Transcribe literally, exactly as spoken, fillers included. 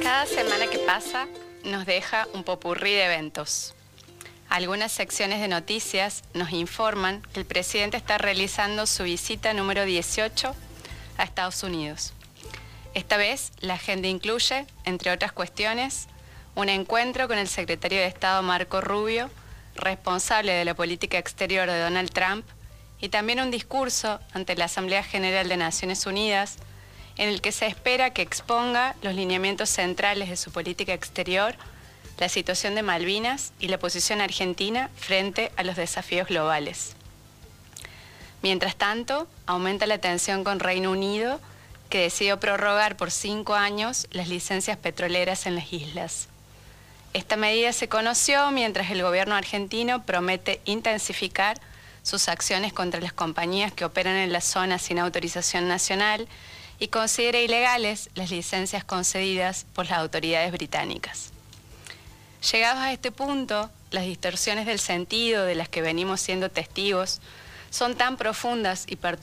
Cada semana que pasa nos deja un popurrí de eventos. Algunas secciones de noticias nos informan que el presidente está realizando su visita número dieciocho a Estados Unidos. Esta vez la agenda incluye, entre otras cuestiones, un encuentro con el secretario de Estado Marco Rubio, responsable de la política exterior de Donald Trump, y también un discurso ante la Asamblea General de Naciones Unidas, en el que se espera que exponga los lineamientos centrales de su política exterior, la situación de Malvinas y la posición argentina frente a los desafíos globales. Mientras tanto, aumenta la tensión con Reino Unido, que decidió prorrogar por cinco años las licencias petroleras en las islas. Esta medida se conoció mientras el gobierno argentino promete intensificar sus acciones contra las compañías que operan en la zona sin autorización nacional y considera ilegales las licencias concedidas por las autoridades británicas. Llegados a este punto, las distorsiones del sentido de las que venimos siendo testigos son tan profundas y perturbadoras